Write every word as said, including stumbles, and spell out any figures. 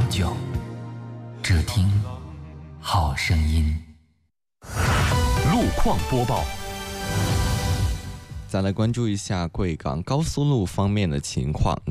酒，只听好声音。 路况播报。 再来关注一下贵港高速路方面的情况。